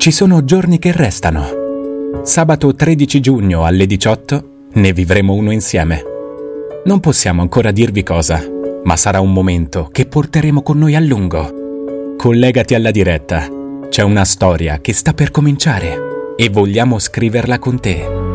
Ci sono giorni che restano. Sabato 13 giugno alle 18 ne vivremo uno insieme. Non possiamo ancora dirvi cosa, ma sarà un momento che porteremo con noi a lungo. Collegati alla diretta. C'è una storia che sta per cominciare e vogliamo scriverla con te.